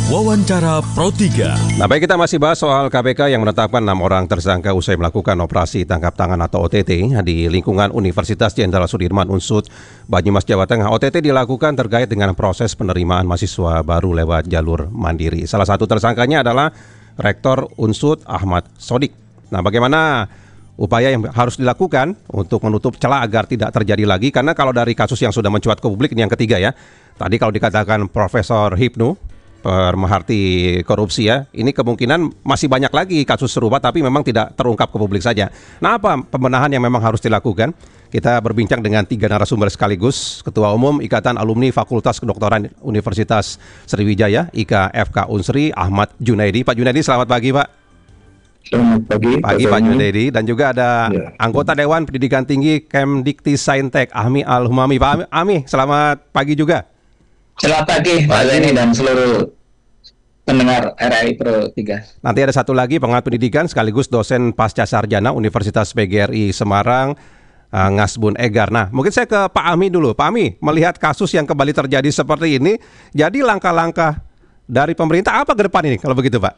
Wawancara Pro 3. Nah, baik, kita masih bahas soal KPK yang menetapkan 6 orang tersangka usai melakukan operasi tangkap tangan atau OTT di lingkungan Universitas Jenderal Sudirman Unsud, Banyumas, Jawa Tengah. OTT dilakukan terkait dengan proses penerimaan mahasiswa baru lewat jalur mandiri. Salah satu tersangkanya adalah Rektor Unsud Ahmad Sodik. Nah, bagaimana upaya yang harus dilakukan untuk menutup celah agar tidak terjadi lagi? Karena kalau dari kasus yang sudah mencuat ke publik, ini yang ketiga ya. Tadi kalau dikatakan Profesor Hipnu pemerhati korupsi ya, ini kemungkinan masih banyak lagi kasus serupa tapi memang tidak terungkap ke publik saja. Nah, apa pembenahan yang memang harus dilakukan? Kita berbincang dengan 3 narasumber sekaligus. Ketua Umum Ikatan Alumni Fakultas Kedokteran Universitas Sriwijaya IKFK Unsri, Ahmad Junaidi. Pak Junaidi, selamat pagi Pak. Selamat pagi. Pak Junaidi. Dan juga ada anggota Dewan Pendidikan Tinggi Kemdikti Saintek, Ahmi Al-Humami. Pak Ahmi, selamat pagi juga. Selamat pagi Pak Zaini dan seluruh pendengar RRI Pro 3. Nanti ada satu lagi pengamat pendidikan sekaligus dosen pasca sarjana Universitas PGRI Semarang, Ngasbun Egar. Nah, mungkin saya ke Pak Ami dulu. Pak Ami, melihat kasus yang kembali terjadi seperti ini, jadi langkah-langkah dari pemerintah apa ke depan ini kalau begitu Pak?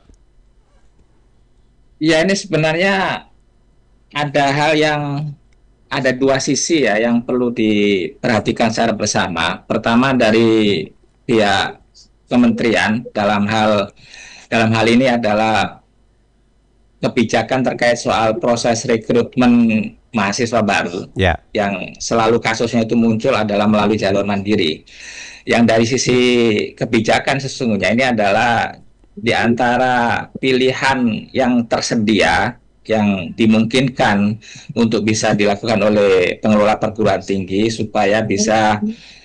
Ya, ini sebenarnya ada dua sisi ya yang perlu diperhatikan secara bersama. Pertama dari pihak kementerian dalam hal ini adalah kebijakan terkait soal proses rekrutmen mahasiswa baru yang selalu kasusnya itu muncul adalah melalui jalur mandiri. Yang dari sisi kebijakan sesungguhnya ini adalah di antara pilihan yang tersedia yang dimungkinkan untuk bisa dilakukan oleh pengelola perguruan tinggi supaya bisa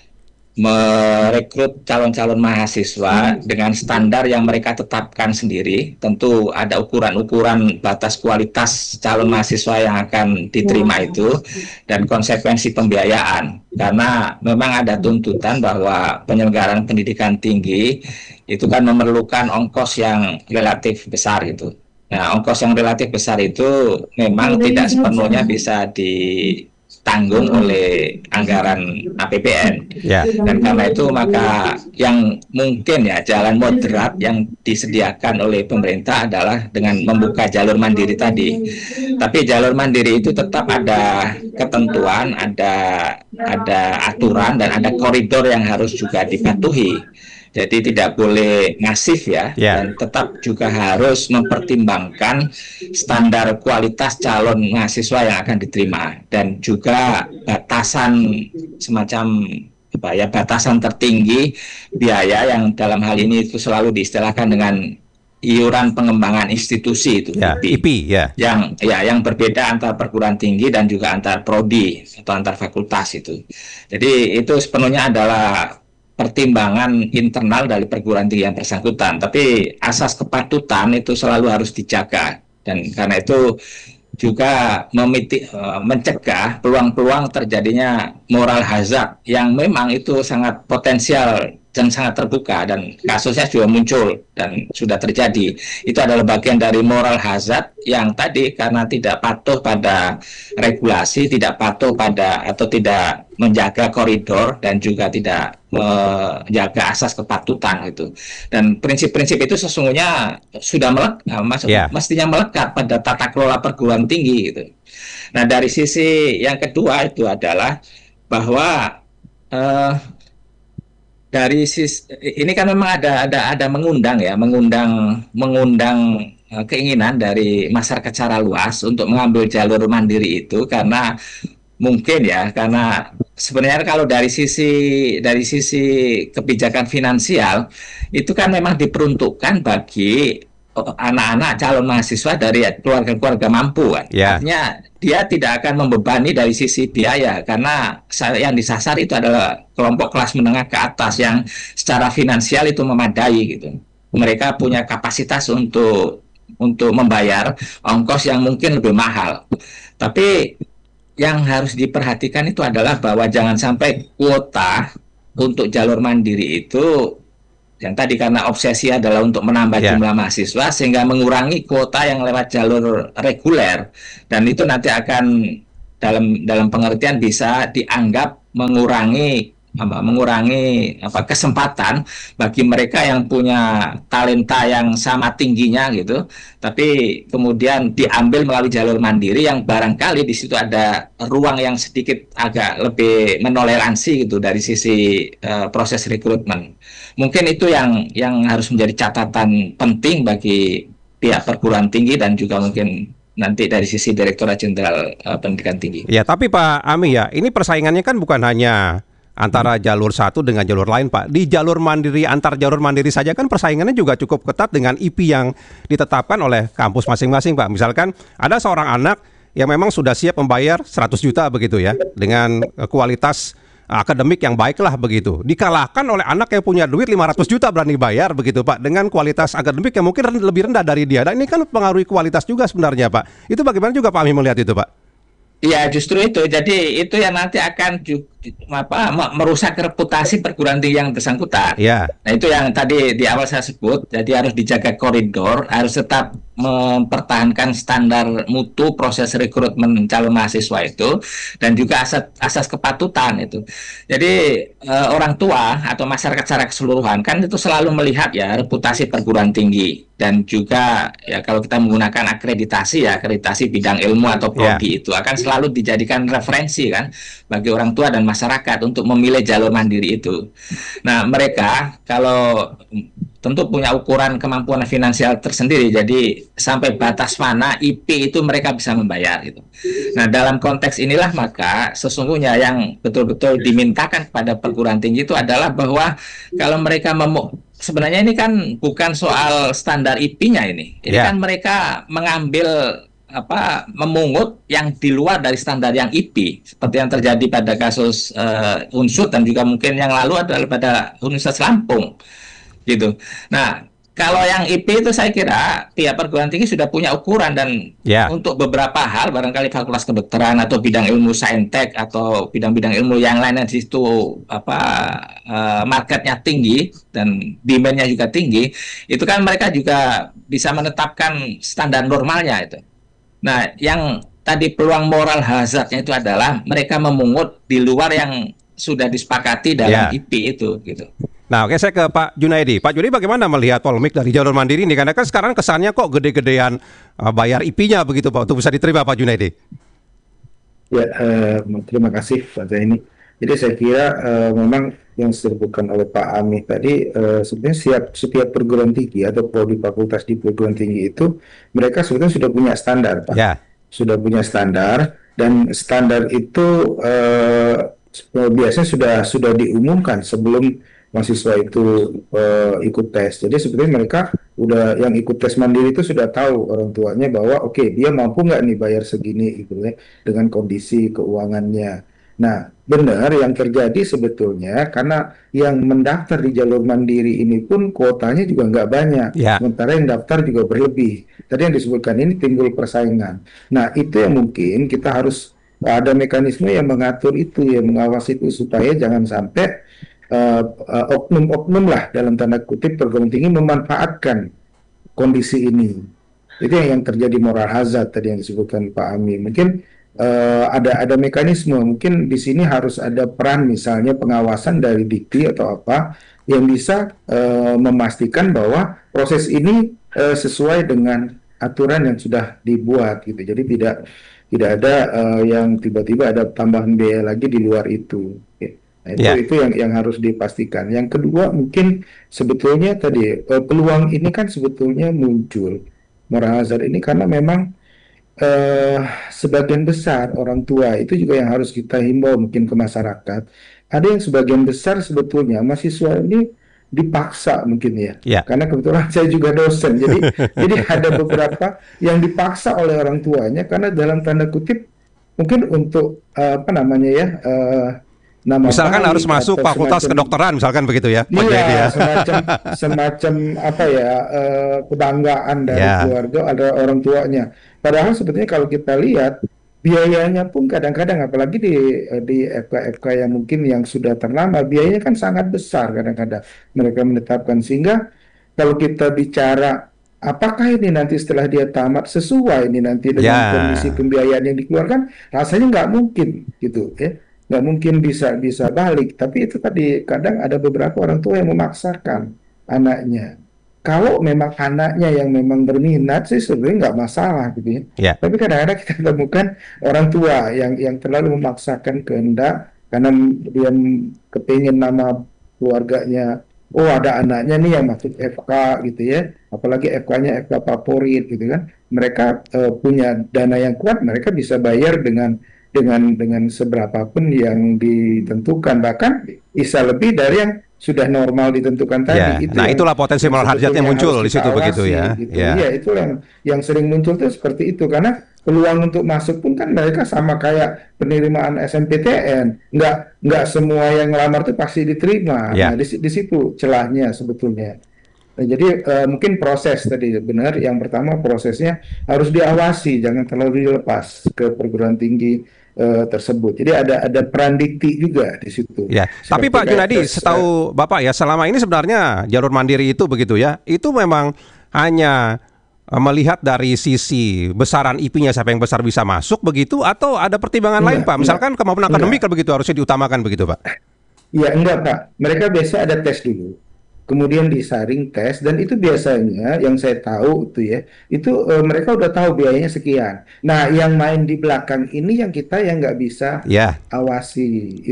merekrut calon-calon mahasiswa dengan standar yang mereka tetapkan sendiri. Tentu ada ukuran-ukuran batas kualitas calon mahasiswa yang akan diterima itu dan konsekuensi pembiayaan. Karena memang ada tuntutan bahwa penyelenggaraan pendidikan tinggi itu kan memerlukan ongkos yang relatif besar itu. Nah, ongkos yang relatif besar itu memang tidak sepenuhnya bisa ditanggung oleh anggaran APBN. Dan karena itu maka yang mungkin ya jalan moderat yang disediakan oleh pemerintah adalah dengan membuka jalur mandiri tadi. Tapi jalur mandiri itu tetap ada ketentuan, ada aturan dan ada koridor yang harus juga dipatuhi. Jadi tidak boleh ngasif ya, dan tetap juga harus mempertimbangkan standar kualitas calon mahasiswa yang akan diterima dan juga batasan semacam batasan tertinggi biaya yang dalam hal ini itu selalu diistilahkan dengan iuran pengembangan institusi itu IP yang berbeda antar perguruan tinggi dan juga antar prodi atau antar fakultas itu. Jadi itu sepenuhnya adalah pertimbangan internal dari perguruan tinggi yang bersangkutan, tapi asas kepatutan itu selalu harus dijaga dan karena itu juga mencegah peluang-peluang terjadinya moral hazard yang memang itu sangat potensial dan sangat terbuka dan kasusnya juga muncul dan sudah terjadi. Itu adalah bagian dari moral hazard yang tadi karena tidak patuh pada regulasi, tidak patuh pada atau tidak menjaga koridor dan juga tidak menjaga asas kepatutan itu. Dan prinsip-prinsip itu sesungguhnya sudah mestinya melekat pada tata kelola perguruan tinggi gitu. Nah, dari sisi yang kedua itu adalah bahwa dari sisi ini kan memang ada mengundang keinginan dari masyarakat secara luas untuk mengambil jalur mandiri itu karena mungkin ya karena sebenarnya kalau dari sisi kebijakan finansial itu kan memang diperuntukkan bagi anak-anak calon mahasiswa dari keluarga-keluarga mampu kan. Artinya dia tidak akan membebani dari sisi biaya karena yang disasar itu adalah kelompok kelas menengah ke atas yang secara finansial itu memadai gitu. Mereka punya kapasitas untuk membayar ongkos yang mungkin lebih mahal. Tapi yang harus diperhatikan itu adalah bahwa jangan sampai kuota untuk jalur mandiri itu yang tadi karena obsesi adalah untuk menambah jumlah mahasiswa sehingga mengurangi kuota yang lewat jalur reguler dan itu nanti akan dalam pengertian bisa dianggap mengurangi mengurangi kesempatan bagi mereka yang punya talenta yang sama tingginya gitu, tapi kemudian diambil melalui jalur mandiri yang barangkali di situ ada ruang yang sedikit agak lebih menoleransi gitu dari sisi proses rekrutmen. Mungkin itu yang harus menjadi catatan penting bagi pihak perguruan tinggi dan juga mungkin nanti dari sisi Direktorat Jenderal Pendidikan Tinggi. Ya, tapi Pak Ami ya, ini persaingannya kan bukan hanya antara jalur satu dengan jalur lain, Pak. Di jalur mandiri, antar jalur mandiri saja kan persaingannya juga cukup ketat dengan IP yang ditetapkan oleh kampus masing-masing, Pak. Misalkan ada seorang anak yang memang sudah siap membayar 100 juta begitu ya, dengan kualitas akademik yang baiklah begitu. Dikalahkan oleh anak yang punya duit 500 juta berani bayar begitu, Pak, dengan kualitas akademik yang mungkin lebih rendah dari dia. Dan ini kan mempengaruhi kualitas juga sebenarnya, Pak. Itu bagaimana juga Pak Ami melihat itu, Pak? Ya, justru itu. Jadi itu yang nanti akan merusak reputasi perguruan tinggi yang bersangkutan. Ya. Nah, itu yang tadi di awal saya sebut. Jadi harus dijaga koridor, harus tetap mempertahankan standar mutu proses rekrutmen calon mahasiswa itu, dan juga asas kepatutan itu. Jadi orang tua atau masyarakat secara keseluruhan kan itu selalu melihat ya reputasi perguruan tinggi, dan juga ya kalau kita menggunakan akreditasi bidang ilmu atau prodi itu akan selalu dijadikan referensi kan bagi orang tua dan masyarakat untuk memilih jalur mandiri itu. Nah, mereka kalau tentu punya ukuran kemampuan finansial tersendiri, jadi sampai batas mana IP itu mereka bisa membayar gitu. Nah, dalam konteks inilah maka sesungguhnya yang betul-betul dimintakan kepada perguruan tinggi itu adalah bahwa kalau mereka sebenarnya ini kan bukan soal standar IP-nya ini. Ini kan mereka mengambil memungut yang di luar dari standar yang IP, seperti yang terjadi pada kasus Unsud dan juga mungkin yang lalu adalah pada Universitas Lampung gitu. Nah, kalau yang IP itu saya kira pihak perguruan tinggi sudah punya ukuran, dan untuk beberapa hal barangkali fakultas kedokteran atau bidang ilmu saintek atau bidang-bidang ilmu yang lainnya di situ marketnya tinggi dan demand-nya juga tinggi, itu kan mereka juga bisa menetapkan standar normalnya itu. Nah, yang tadi peluang moral hazardnya itu adalah mereka memungut di luar yang sudah disepakati dalam IP itu gitu. Nah, oke, saya ke Pak Junaidi. Pak Junaidi, bagaimana melihat polemik dari jalur mandiri ini? Karena kan sekarang kesannya kok gede-gedean bayar IP-nya begitu, Pak, untuk bisa diterima, Pak Junaidi. Ya, terima kasih Pak Zaini. Jadi saya kira memang yang disebutkan oleh Pak Ami tadi, sebenarnya setiap perguruan tinggi atau prodi fakultas di perguruan tinggi itu mereka sebetulnya sudah punya standar, Pak. Sudah punya standar, dan standar itu biasanya sudah diumumkan sebelum mahasiswa itu ikut tes. Jadi sebetulnya mereka yang ikut tes mandiri itu sudah tahu orang tuanya bahwa oke, dia mampu nggak nih bayar segini gitu ya, dengan kondisi keuangannya. Nah, benar yang terjadi sebetulnya karena yang mendaftar di jalur mandiri ini pun kuotanya juga nggak banyak, sementara yang daftar juga berlebih. Tadi yang disebutkan ini timbul persaingan. Nah, itu yang mungkin kita harus ada mekanisme yang mengatur itu, yang mengawasi itu supaya jangan sampai oknum-oknum lah dalam tanda kutip perguruan tinggi memanfaatkan kondisi ini. Itu yang terjadi moral hazard tadi yang disebutkan Pak Ami. Mungkin ada mekanisme, mungkin di sini harus ada peran misalnya pengawasan dari Dikti atau apa yang bisa memastikan bahwa proses ini sesuai dengan aturan yang sudah dibuat gitu. Jadi tidak ada yang tiba-tiba ada tambahan biaya lagi di luar itu. Nah, itu yang harus dipastikan. Yang kedua, mungkin sebetulnya tadi peluang ini kan sebetulnya muncul moral hazard ini karena memang sebagian besar orang tua itu juga yang harus kita himbau mungkin ke masyarakat. Ada yang sebagian besar sebetulnya mahasiswa ini dipaksa mungkin ya. Karena kebetulan saya juga dosen. Jadi ada beberapa yang dipaksa oleh orang tuanya karena dalam tanda kutip mungkin untuk misalkan harus masuk fakultas kedokteran misalkan begitu ya, Pak Jadi ya. semacam kebanggaan dari keluarga ada orang tuanya. Padahal sebetulnya kalau kita lihat biayanya pun kadang-kadang apalagi di FK-FK yang mungkin yang sudah ternama biayanya kan sangat besar kadang-kadang mereka menetapkan, sehingga kalau kita bicara apakah ini nanti setelah dia tamat sesuai ini nanti dengan kondisi pembiayaan yang dikeluarkan, rasanya nggak mungkin gitu ya. nggak mungkin bisa bisa balik. Tapi itu tadi kadang ada beberapa orang tua yang memaksakan anaknya. Kalau memang anaknya yang memang berminat sih sebenarnya nggak masalah gitu ya. Ya. Tapi kadang-kadang kita temukan orang tua yang terlalu memaksakan kehendak karena dia kepingin nama keluarganya. Oh ada anaknya nih yang masuk FK gitu ya. Apalagi FK-nya FK favorit gitu kan. Mereka punya dana yang kuat, mereka bisa bayar dengan seberapa pun yang ditentukan, bahkan bisa lebih dari yang sudah normal ditentukan Ya, tadi. Itu nah yang itulah potensi moral harjatnya sebetulnya muncul harus di kita situ begitu awasi ya. gitu. Ya. Iya, itu yang sering muncul tuh seperti itu, karena peluang untuk masuk pun kan mereka sama kayak penerimaan SNPTN, nggak semua yang ngelamar tuh pasti diterima. Nah Ya. di situ celahnya sebetulnya. Nah, jadi mungkin proses tadi benar. Yang pertama prosesnya harus diawasi, jangan terlalu dilepas ke perguruan tinggi tersebut. Jadi ada peran dikti juga di situ. Ya, tapi Seperti Pak kayak Junadi, tes, setahu Bapak ya, selama ini sebenarnya jalur mandiri itu begitu ya, itu memang hanya melihat dari sisi besaran IP-nya siapa yang besar bisa masuk begitu, atau ada pertimbangan lain Pak? Misalkan kemampuan akademik kan begitu harusnya diutamakan begitu Pak? ya enggak Pak. Mereka biasa ada tes dulu. Kemudian disaring tes, dan itu biasanya yang saya tahu itu ya, itu mereka udah tahu biayanya sekian. Nah, yang main di belakang ini yang kita yang nggak bisa Ya, awasi.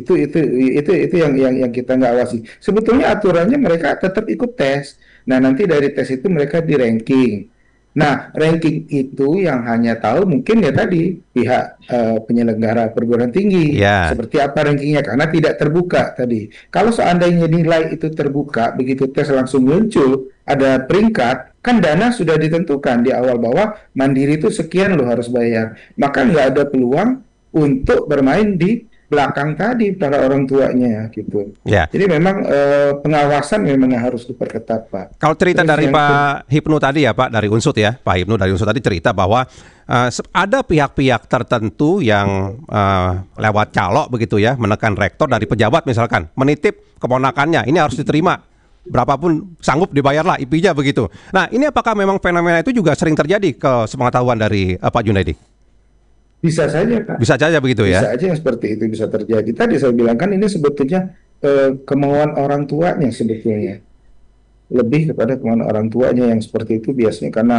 Itu yang kita nggak awasi. Sebetulnya aturannya mereka tetap ikut tes. Nah, nanti dari tes itu mereka di ranking. Nah, ranking itu yang hanya tahu mungkin ya tadi pihak penyelenggara perguruan tinggi ya, seperti apa rankingnya, karena tidak terbuka tadi. Kalau seandainya nilai itu terbuka, begitu tes langsung muncul ada peringkat, kan dana sudah ditentukan di awal bahwa mandiri itu sekian lo harus bayar, maka nggak ada peluang untuk bermain di belakang tadi para orang tuanya gitu. ya. Jadi memang pengawasan memang harus diperketat, Pak. Kalau cerita Terus dari yang Pak Hipnu tadi ya Pak, dari Unsut ya, Pak Hipnu dari Unsut tadi cerita bahwa ada pihak-pihak tertentu yang lewat calo begitu ya, menekan rektor dari pejabat misalkan, menitip keponakannya, ini harus diterima, berapapun sanggup dibayarlah IP-nya begitu. Nah ini apakah memang fenomena itu juga sering terjadi ke sepengetahuan dari Pak Junaidi? bisa saja, Pak. Bisa saja begitu ya? Bisa aja yang seperti itu bisa terjadi. Tadi saya bilang kan ini sebetulnya kemauan orang tuanya sebetulnya. Lebih kepada kemauan orang tuanya yang seperti itu biasanya karena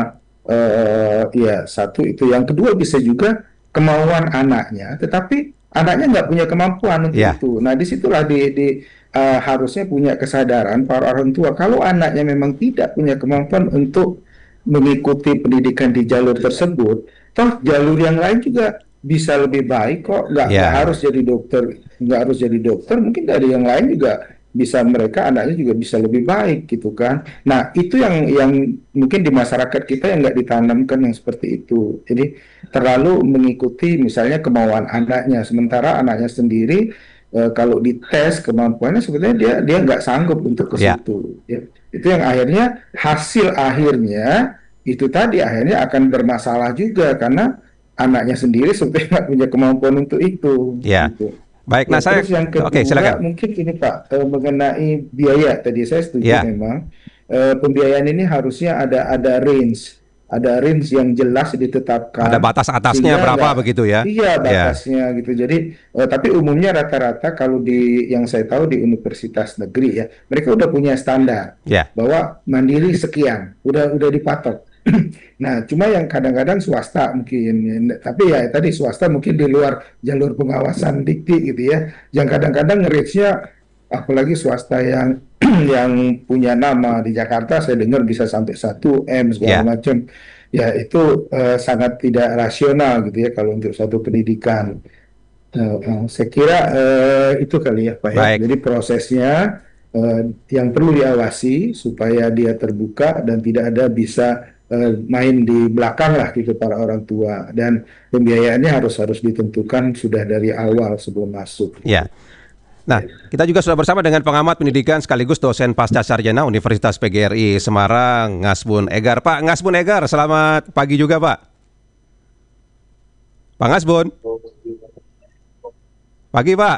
ya satu itu. Yang kedua bisa juga kemauan anaknya, tetapi anaknya nggak punya kemampuan untuk Ya. itu. Nah disitulah harusnya punya kesadaran para orang tua. Kalau anaknya memang tidak punya kemampuan untuk mengikuti pendidikan di jalur tersebut, toh jalur yang lain juga bisa lebih baik kok. Nggak Ya. harus jadi dokter, nggak harus jadi dokter. Mungkin dari yang lain juga bisa, mereka anaknya juga bisa lebih baik gitu kan. Nah itu yang mungkin di masyarakat kita yang nggak ditanamkan yang seperti itu. Jadi terlalu mengikuti misalnya kemauan anaknya, sementara anaknya sendiri kalau dites kemampuannya sebenarnya dia nggak sanggup untuk ke Ya. situ. Ya. Itu yang akhirnya hasil akhirnya itu tadi akhirnya akan bermasalah juga karena anaknya sendiri sebetulnya nggak punya kemampuan untuk itu. Ya. Gitu. Baik, Ya, nah saya, terus yang kedua oke silakan. mungkin ini Pak mengenai biaya tadi saya setuju Ya. memang pembiayaan ini harusnya ada range yang jelas ditetapkan Ada batas atasnya sehingga berapa begitu ya? iya Ya. batasnya gitu. Jadi tapi umumnya rata-rata kalau di yang saya tahu di universitas negeri ya mereka udah punya standar Ya. bahwa mandiri sekian udah dipatok. Nah, cuma yang kadang-kadang swasta mungkin, tapi ya tadi swasta mungkin di luar jalur pengawasan dikti gitu ya. Yang kadang-kadang nge-reach-nya, apalagi swasta yang yang punya nama di Jakarta, saya dengar bisa sampai 1 M segala Ya. macam. Ya itu sangat tidak rasional gitu ya kalau untuk satu pendidikan. Saya kira itu kali ya Pak ya. Baik. Jadi prosesnya yang perlu diawasi supaya dia terbuka dan tidak ada bisa main di belakang lah gitu para orang tua, dan pembiayaannya harus ditentukan sudah dari awal sebelum masuk. Ya. Nah, kita juga sudah bersama dengan pengamat pendidikan sekaligus dosen pasca sarjana Universitas PGRI Semarang, Ngasbun Egar. Pak Ngasbun Egar, selamat pagi juga Pak. Pak Ngasbun. Pagi Pak.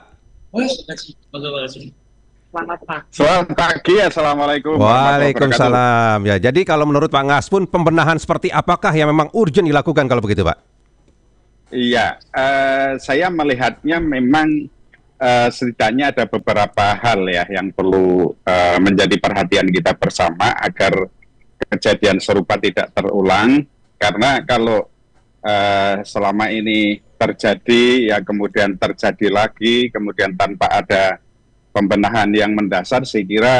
Selamat pagi, Assalamualaikum. Waalaikumsalam. Ya, jadi kalau menurut Pak Ngasbun, pembenahan seperti apakah yang memang urgent dilakukan kalau begitu Pak? Iya, saya melihatnya memang setidaknya ada beberapa hal ya yang perlu menjadi perhatian kita bersama agar kejadian serupa tidak terulang. Karena kalau selama ini terjadi, ya kemudian terjadi lagi, kemudian tanpa ada pembenahan yang mendasar, saya kira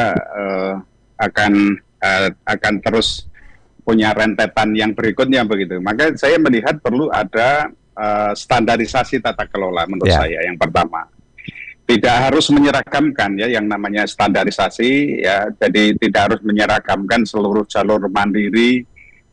akan terus punya rentetan yang berikutnya begitu. Maka saya melihat perlu ada standarisasi tata kelola menurut saya yang pertama. Tidak harus menyeragamkan ya yang namanya standarisasi ya, jadi tidak harus menyeragamkan seluruh jalur mandiri,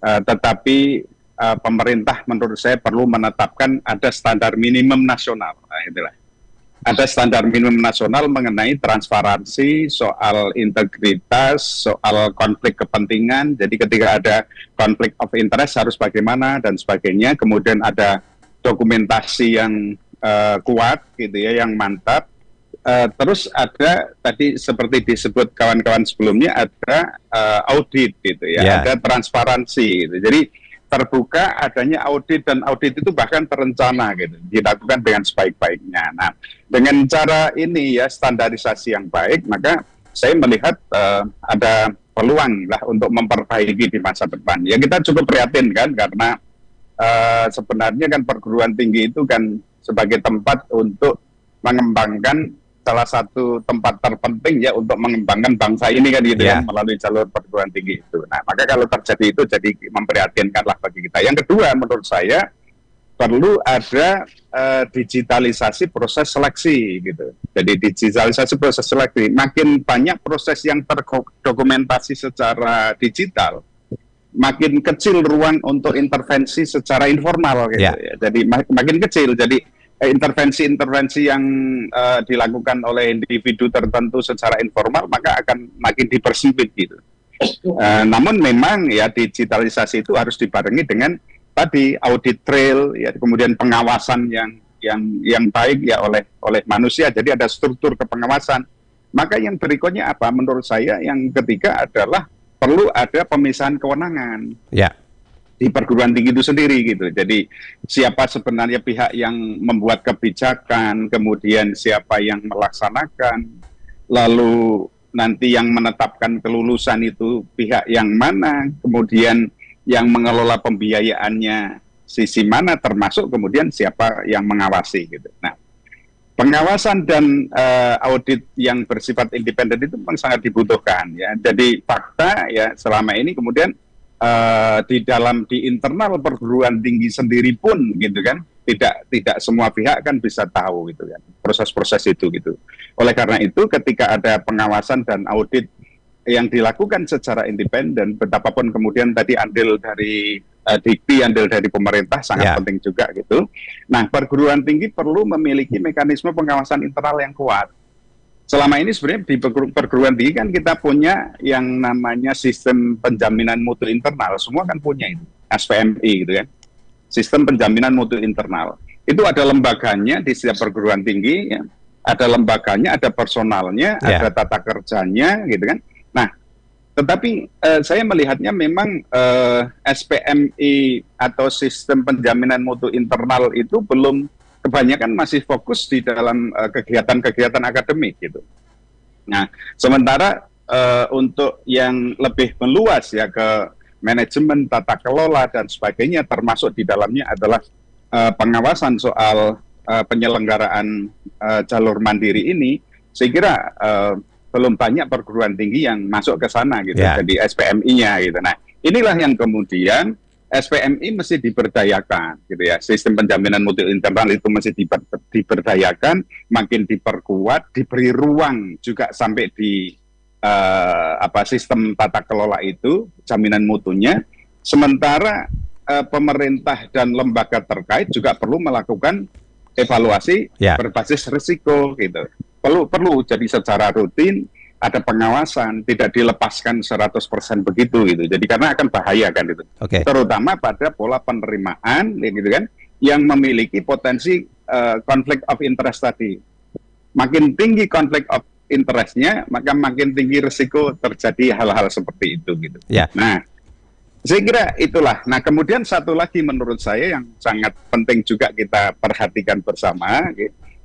tetapi pemerintah menurut saya perlu menetapkan ada standar minimum nasional. Nah, itulah. Ada standar minimum nasional mengenai transparansi, soal integritas, soal konflik kepentingan. Jadi ketika ada konflik of interest harus bagaimana dan sebagainya. Kemudian ada dokumentasi yang kuat gitu ya, yang mantap. Terus ada tadi seperti disebut kawan-kawan sebelumnya ada audit gitu ya, ada transparansi gitu. Jadi terbuka adanya audit, dan audit itu bahkan terencana gitu, dilakukan dengan sebaik-baiknya. Nah, dengan cara ini ya, standarisasi yang baik, maka saya melihat ada peluang lah untuk memperbaiki di masa depan. Ya kita cukup prihatin kan, karena sebenarnya kan perguruan tinggi itu kan sebagai tempat untuk mengembangkan, salah satu tempat terpenting ya untuk mengembangkan bangsa ini kan gitu ya, melalui jalur perguruan tinggi itu. Nah, maka kalau terjadi itu jadi memprihatinkan lah bagi kita. Yang kedua menurut saya perlu ada digitalisasi proses seleksi gitu. Jadi digitalisasi proses seleksi, makin banyak proses yang terdokumentasi secara digital, makin kecil ruang untuk intervensi secara informal gitu ya. Jadi makin kecil, jadi intervensi-intervensi yang dilakukan oleh individu tertentu secara informal maka akan makin dipersempit gitu. Namun memang ya digitalisasi itu harus dibarengi dengan tadi audit trail ya, kemudian pengawasan yang baik ya oleh manusia. Jadi ada struktur kepengawasan. Maka yang berikutnya apa? Menurut saya yang ketiga adalah perlu ada pemisahan kewenangan. Di perguruan tinggi itu sendiri gitu. Jadi siapa sebenarnya pihak yang membuat kebijakan, kemudian siapa yang melaksanakan, lalu nanti yang menetapkan kelulusan itu pihak yang mana, kemudian yang mengelola pembiayaannya sisi mana, termasuk kemudian siapa yang mengawasi gitu. Nah, pengawasan dan audit yang bersifat independen itu memang sangat dibutuhkan ya. Jadi fakta ya selama ini kemudian di internal perguruan tinggi sendiri pun gitu kan tidak semua pihak kan bisa tahu gitu kan proses-proses itu gitu. Oleh karena itu ketika ada pengawasan dan audit yang dilakukan secara independen, betapapun kemudian tadi andil dari Dikti, andil dari pemerintah sangat penting juga gitu. Nah, perguruan tinggi perlu memiliki mekanisme pengawasan internal yang kuat. Selama ini sebenarnya di perguruan tinggi kan kita punya yang namanya sistem penjaminan mutu internal, semua kan punya itu, SPMI gitu kan, sistem penjaminan mutu internal. Itu ada lembaganya di setiap perguruan tinggi, ya. Ada lembaganya, ada personalnya, ada tata kerjanya gitu kan. Nah, tetapi saya melihatnya memang SPMI atau sistem penjaminan mutu internal itu belum, kebanyakan masih fokus di dalam kegiatan-kegiatan akademik gitu. Nah, sementara untuk yang lebih meluas ya ke manajemen, tata kelola dan sebagainya, termasuk di dalamnya adalah pengawasan soal penyelenggaraan jalur mandiri ini, saya kira belum banyak perguruan tinggi yang masuk ke sana gitu, jadi SPMI-nya gitu. Nah, inilah yang kemudian SPMI mesti diberdayakan gitu ya. Sistem penjaminan mutu internal itu mesti diberdayakan, makin diperkuat, diberi ruang juga sampai di sistem tata kelola itu, jaminan mutunya. Sementara pemerintah dan lembaga terkait juga perlu melakukan evaluasi berbasis risiko gitu. Perlu jadi secara rutin ada pengawasan, tidak dilepaskan 100% begitu gitu. Jadi karena akan bahaya kan itu. Terutama pada pola penerimaan gitu kan yang memiliki potensi konflik of interest tadi. Makin tinggi konflik of interest-nya, maka makin tinggi risiko terjadi hal-hal seperti itu gitu. Nah, saya kira itulah. Nah, kemudian satu lagi menurut saya yang sangat penting juga kita perhatikan bersama gitu.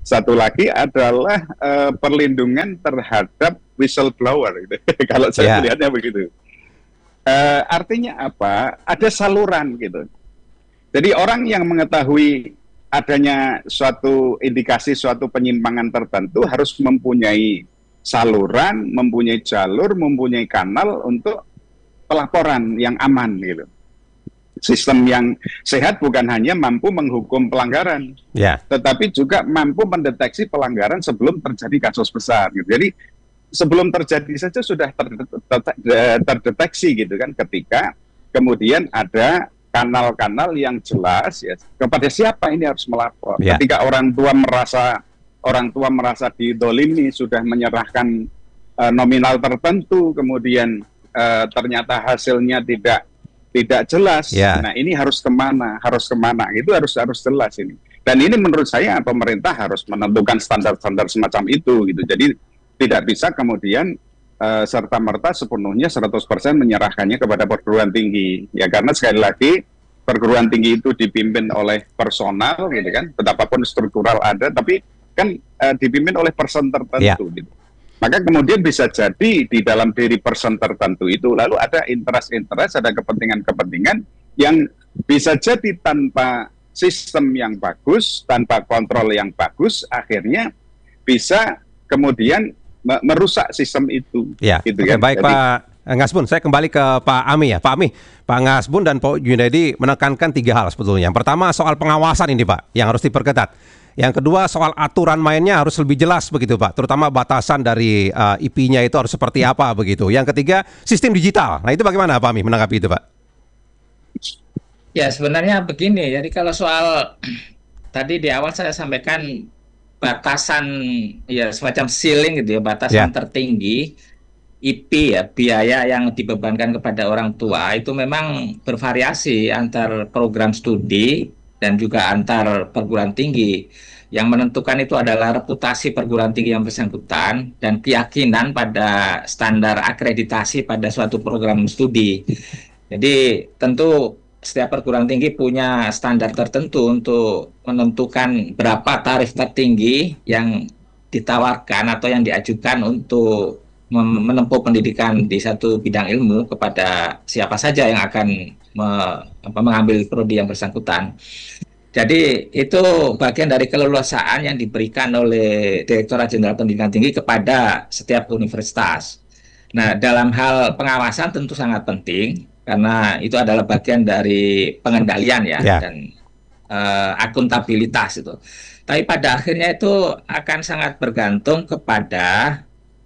Satu lagi adalah perlindungan terhadap whistleblower, gitu. Kalau saya melihatnya begitu. Artinya apa? Ada saluran gitu. Jadi orang yang mengetahui adanya suatu indikasi, suatu penyimpangan tertentu harus mempunyai saluran, mempunyai jalur, mempunyai kanal untuk pelaporan yang aman gitu. Sistem yang sehat bukan hanya mampu menghukum pelanggaran, tetapi juga mampu mendeteksi pelanggaran sebelum terjadi kasus besar gitu. Jadi sebelum terjadi saja sudah terdeteksi gitu kan, ketika kemudian ada kanal-kanal yang jelas ya kepada siapa ini harus melapor. Ketika orang tua merasa didolimi, sudah menyerahkan nominal tertentu, kemudian ternyata hasilnya tidak jelas. Nah, ini harus kemana? Itu harus jelas ini. Dan ini menurut saya pemerintah harus menentukan standar-standar semacam itu gitu. Jadi tidak bisa kemudian serta-merta sepenuhnya 100% menyerahkannya kepada perguruan tinggi. Ya, karena sekali lagi perguruan tinggi itu dipimpin oleh personal gitu kan, betapapun struktural ada, tapi kan dipimpin oleh person tertentu gitu. Maka kemudian bisa jadi di dalam diri person tertentu itu lalu ada interest, ada kepentingan-kepentingan yang bisa jadi tanpa sistem yang bagus, tanpa kontrol yang bagus, akhirnya bisa kemudian merusak sistem itu. Gitu kan? Baik, jadi, Pak Ngasbun, saya kembali ke Pak Ami ya. Pak Ami, Pak Ngasbun dan Pak Junedi menekankan 3 hal sebetulnya. Yang pertama soal pengawasan ini Pak, yang harus diperketat. Yang kedua soal aturan mainnya harus lebih jelas begitu Pak, terutama batasan dari IP-nya itu harus seperti apa begitu. Yang ketiga sistem digital. Nah itu bagaimana Pak Ami menanggapi itu Pak? Ya sebenarnya begini, jadi kalau soal tadi di awal saya sampaikan batasan ya semacam ceiling gitu ya, batasan tertinggi IP ya, biaya yang dibebankan kepada orang tua itu memang bervariasi antar program studi dan juga antar perguruan tinggi. Yang menentukan itu adalah reputasi perguruan tinggi yang bersangkutan dan keyakinan pada standar akreditasi pada suatu program studi. Jadi tentu setiap perguruan tinggi punya standar tertentu untuk menentukan berapa tarif tertinggi yang ditawarkan atau yang diajukan untuk menempuh pendidikan di satu bidang ilmu kepada siapa saja yang akan mengambil prodi yang bersangkutan. Jadi itu bagian dari keleluasaan yang diberikan oleh Direktorat Jenderal Pendidikan Tinggi kepada setiap universitas. Nah, dalam hal pengawasan tentu sangat penting karena itu adalah bagian dari pengendalian dan akuntabilitas itu. Tapi pada akhirnya itu akan sangat bergantung kepada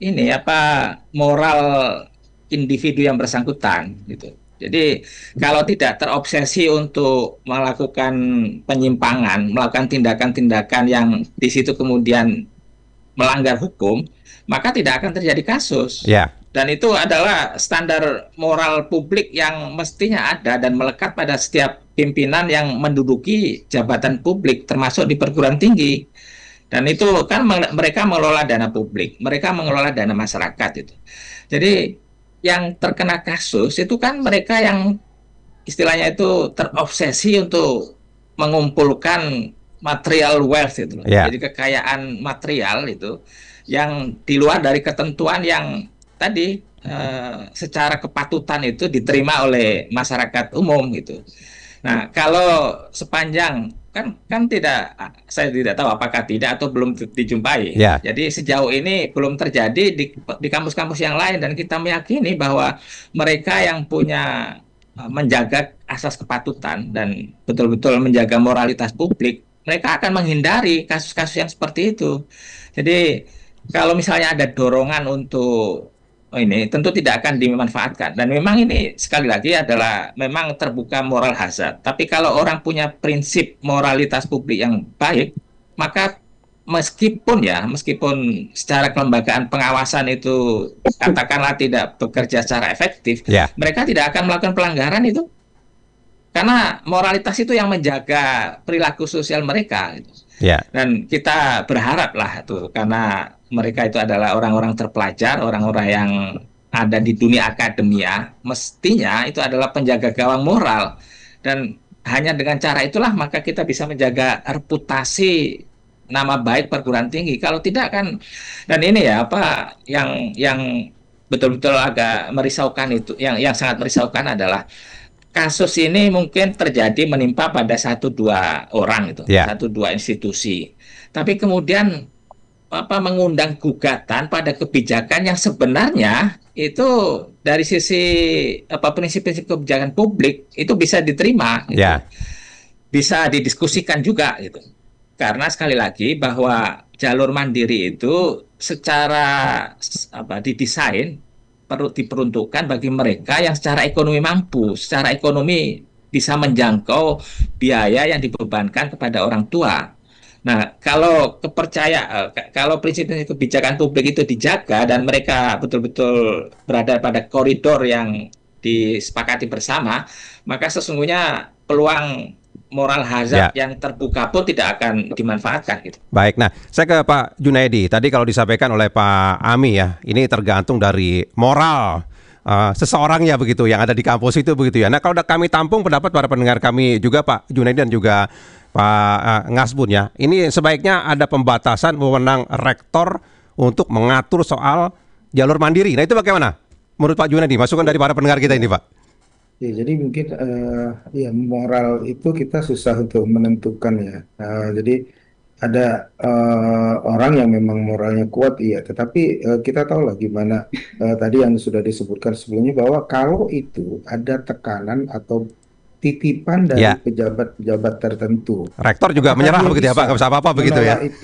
moral individu yang bersangkutan gitu. Jadi kalau tidak terobsesi untuk melakukan penyimpangan, melakukan tindakan-tindakan yang di situ kemudian melanggar hukum, maka tidak akan terjadi kasus. Dan itu adalah standar moral publik yang mestinya ada dan melekat pada setiap pimpinan yang menduduki jabatan publik, termasuk di perguruan tinggi. Dan itu kan mereka mengelola dana publik, mereka mengelola dana masyarakat itu. Jadi yang terkena kasus itu kan mereka yang istilahnya itu terobsesi untuk mengumpulkan material wealth itu. Jadi kekayaan material itu yang di luar dari ketentuan yang tadi secara kepatutan itu diterima oleh masyarakat umum gitu. Nah, kalau sepanjang kan tidak, saya tidak tahu apakah tidak atau belum dijumpai. Jadi sejauh ini belum terjadi di kampus-kampus yang lain dan kita meyakini bahwa mereka yang punya menjaga asas kepatutan dan betul-betul menjaga moralitas publik, mereka akan menghindari kasus-kasus yang seperti itu. Jadi kalau misalnya ada dorongan untuk ini tentu tidak akan dimanfaatkan dan memang ini sekali lagi adalah memang terbuka moral hazard. Tapi kalau orang punya prinsip moralitas publik yang baik, maka meskipun secara kelembagaan pengawasan itu katakanlah tidak bekerja secara efektif, mereka tidak akan melakukan pelanggaran itu karena moralitas itu yang menjaga perilaku sosial mereka gitu. Dan kita berharaplah tuh karena mereka itu adalah orang-orang terpelajar, orang-orang yang ada di dunia akademia, mestinya itu adalah penjaga gawang moral. Dan hanya dengan cara itulah maka kita bisa menjaga reputasi nama baik perguruan tinggi. Kalau tidak kan, dan ini ya apa yang betul-betul agak merisaukan itu, yang sangat merisaukan adalah kasus ini mungkin terjadi menimpa pada satu dua orang itu, Ya. satu dua institusi. Tapi kemudian mengundang gugatan pada kebijakan yang sebenarnya itu dari sisi prinsip-prinsip kebijakan publik itu bisa diterima, gitu. Ya. Bisa didiskusikan juga gitu. Karena sekali lagi bahwa jalur mandiri itu secara didesain perlu diperuntukkan bagi mereka yang secara ekonomi mampu, secara ekonomi bisa menjangkau biaya yang dibebankan kepada orang tua. Nah, kalau kalau prinsip-prinsip kebijakan publik itu dijaga dan mereka betul-betul berada pada koridor yang disepakati bersama, maka sesungguhnya peluang moral hazard yang terbuka pun tidak akan dimanfaatkan gitu. Baik, nah saya ke Pak Junaidi. Tadi kalau disampaikan oleh Pak Ami ya, ini tergantung dari moral seseorangnya begitu yang ada di kampus itu begitu ya. Nah kalau kami tampung pendapat para pendengar kami juga Pak Junaidi dan juga Pak Ngasbun ya, ini sebaiknya ada pembatasan wewenang rektor untuk mengatur soal jalur mandiri. Nah itu bagaimana menurut Pak Junaidi? Masukan dari para pendengar kita ini Pak. Ya, jadi mungkin ya moral itu kita susah untuk menentukan ya. Jadi ada orang yang memang moralnya kuat, iya. Tetapi kita tahu lah gimana tadi yang sudah disebutkan sebelumnya bahwa kalau itu ada tekanan atau titipan dari pejabat-pejabat tertentu, rektor juga menyerah begitu ya Pak, nggak bisa apa-apa begitu ya. itu.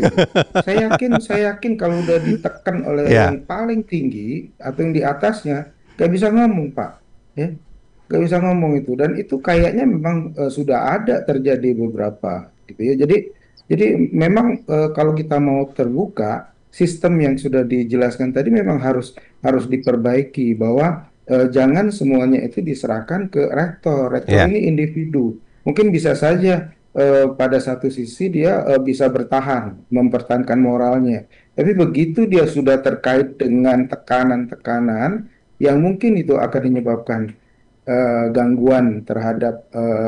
Saya yakin kalau udah ditekan oleh yang paling tinggi atau yang di atasnya, nggak bisa ngomong Pak, ya. Gak bisa ngomong itu, dan itu kayaknya memang sudah ada terjadi beberapa gitu ya. Jadi memang kalau kita mau terbuka, sistem yang sudah dijelaskan tadi memang harus diperbaiki bahwa jangan semuanya itu diserahkan ke rektor. Rektor ini individu, mungkin bisa saja pada satu sisi dia bisa bertahan, mempertahankan moralnya. Tapi begitu dia sudah terkait dengan tekanan-tekanan yang mungkin itu akan menyebabkan gangguan terhadap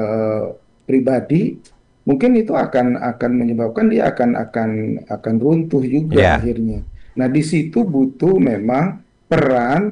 pribadi, mungkin itu akan menyebabkan dia akan runtuh juga akhirnya. Nah, di situ butuh memang peran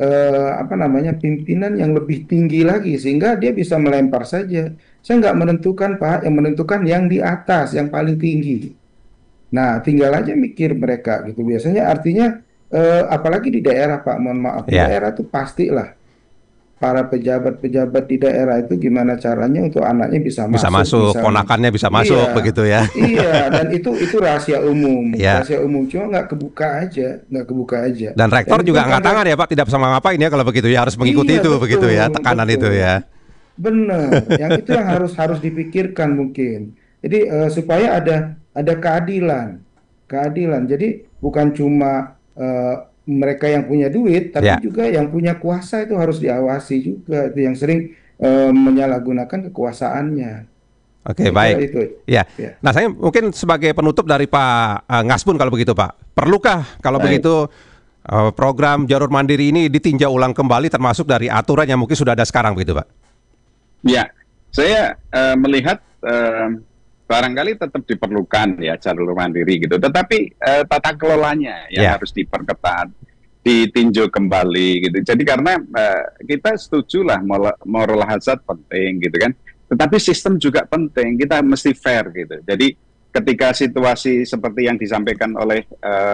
pimpinan yang lebih tinggi lagi sehingga dia bisa melempar saja. Saya nggak menentukan Pak, yang menentukan yang di atas, yang paling tinggi. Nah, tinggal aja mikir mereka gitu. Biasanya artinya apalagi di daerah Pak, mohon maaf, di daerah itu pastilah para pejabat-pejabat di daerah itu gimana caranya untuk anaknya bisa masuk, ponakannya bisa masuk begitu ya. Iya, dan itu rahasia umum, rahasia umum, cuma nggak kebuka aja. Dan rektor juga angkat tangan ya Pak, tidak bisa ngapain ya kalau begitu ya, harus mengikuti itu betul, begitu ya, tekanan itu ya. Benar, yang itu yang harus dipikirkan mungkin. Jadi supaya ada keadilan. Jadi bukan cuma mereka yang punya duit, tapi juga yang punya kuasa itu harus diawasi juga. Itu yang sering menyalahgunakan kekuasaannya. Oke, baik. Itu. Ya. Nah, saya mungkin sebagai penutup dari Pak Ngasbun kalau begitu Pak, perlukah kalau begitu program jalur mandiri ini ditinjau ulang kembali termasuk dari aturan yang mungkin sudah ada sekarang begitu Pak? Ya, saya melihat barangkali tetap diperlukan ya jalur mandiri gitu, tetapi tata kelolanya yang harus diperketat, ditinjau kembali gitu. Jadi karena kita setujulah moral hazard penting gitu kan, tetapi sistem juga penting, kita mesti fair gitu. Jadi ketika situasi seperti yang disampaikan oleh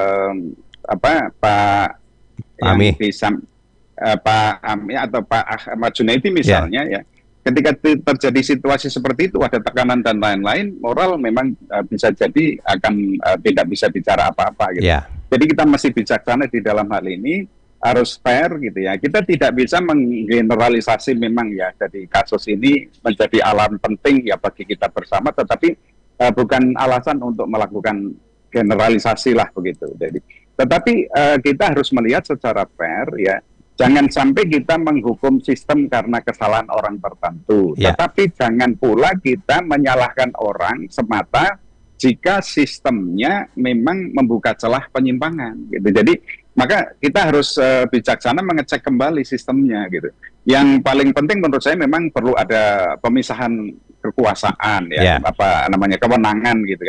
Pak Ami, Pak Ami atau Pak Ahmad Junaidi misalnya ya. Ketika terjadi situasi seperti itu, ada tekanan dan lain-lain, moral memang bisa jadi akan tidak bisa bicara apa-apa gitu. Jadi kita masih bijaksana di dalam hal ini, harus fair gitu ya. Kita tidak bisa menggeneralisasi memang ya, jadi kasus ini menjadi alarm penting ya bagi kita bersama, tetapi bukan alasan untuk melakukan generalisasi lah begitu. Jadi, tetapi kita harus melihat secara fair ya. Jangan sampai kita menghukum sistem karena kesalahan orang tertentu. Tetapi jangan pula kita menyalahkan orang semata jika sistemnya memang membuka celah penyimpangan. Gitu. Jadi maka kita harus bijaksana mengecek kembali sistemnya. Gitu. Yang paling penting menurut saya memang perlu ada pemisahan kekuasaan, kewenangan gitu kan.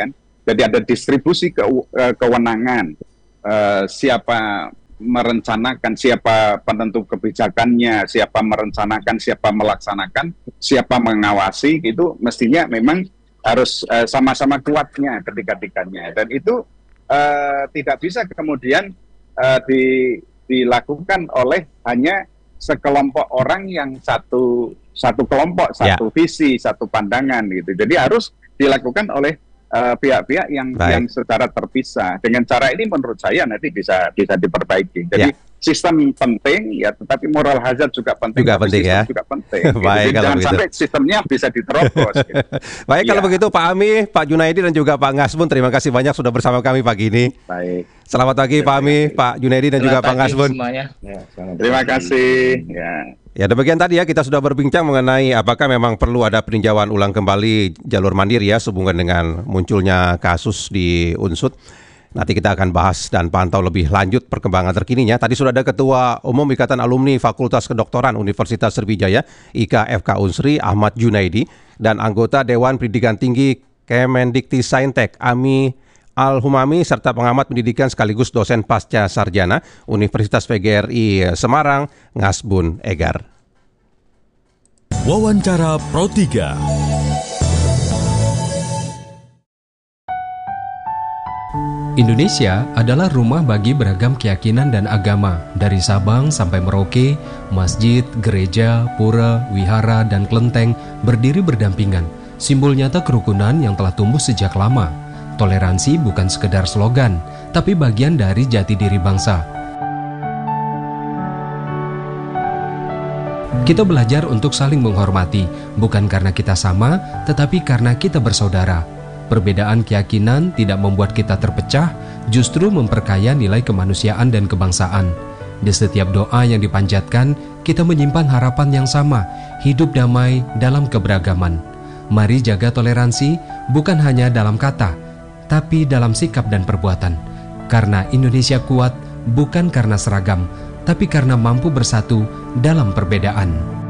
Jadi ada distribusi kewenangan, siapa merencanakan, siapa penentu kebijakannya, siapa merencanakan, siapa melaksanakan, siapa mengawasi, itu mestinya memang harus sama-sama kuatnya ketika-tikanya. Dan itu tidak bisa kemudian dilakukan oleh hanya sekelompok orang yang satu kelompok, satu visi, satu pandangan gitu. Jadi harus dilakukan oleh pihak-pihak yang secara terpisah. Dengan cara ini menurut saya nanti bisa diperbaiki. Jadi sistem penting ya, tetapi moral hazard juga penting. Juga penting ya. Juga penting. Baik, gitu. Jangan sampai sistemnya bisa diterobos. Gitu. Baik, kalau begitu Pak Ami, Pak Junaidi dan juga Pak Ngasbun, terima kasih banyak sudah bersama kami pagi ini. Baik. Selamat pagi Pak Ami, Pak Junaidi dan juga Pak Ngasbun. Terima kasih. Ya, demikian tadi ya, kita sudah berbincang mengenai apakah memang perlu ada peninjauan ulang kembali jalur mandiri ya sehubungan dengan munculnya kasus di Unsut. Nanti kita akan bahas dan pantau lebih lanjut perkembangan terkininya. Tadi sudah ada Ketua Umum Ikatan Alumni Fakultas Kedokteran Universitas Sriwijaya IKFK Unsri Ahmad Junaidi dan anggota Dewan Pendidikan Tinggi Kemendikti-Saintek Ami Al-Humami serta pengamat pendidikan sekaligus dosen pasca sarjana Universitas PGRI Semarang, Ngasbun Egar. Wawancara Pro 3. Indonesia adalah rumah bagi beragam keyakinan dan agama, dari Sabang sampai Merauke, masjid, gereja, pura, wihara, dan kelenteng berdiri berdampingan, simbol nyata kerukunan yang telah tumbuh sejak lama. Toleransi bukan sekedar slogan, tapi bagian dari jati diri bangsa. Kita belajar untuk saling menghormati, bukan karena kita sama, tetapi karena kita bersaudara. Perbedaan keyakinan tidak membuat kita terpecah, justru memperkaya nilai kemanusiaan dan kebangsaan. Di setiap doa yang dipanjatkan, kita menyimpan harapan yang sama, hidup damai dalam keberagaman. Mari jaga toleransi, bukan hanya dalam kata, tapi dalam sikap dan perbuatan. Karena Indonesia kuat bukan karena seragam, tapi karena mampu bersatu dalam perbedaan.